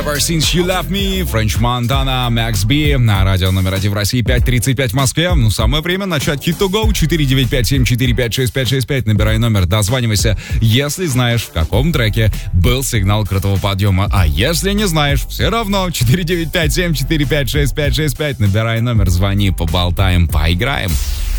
Ever Since You Left Me, French Montana, Max B. На радио номер 1 в России 5:35 в Москве. Ну, самое время начать Hit to Go. 495-745-6565. Набирай номер, дозванивайся, если знаешь, в каком треке был сигнал крутого подъема. А если не знаешь, все равно 495-745-6565. Набирай номер, звони, поболтаем, поиграем.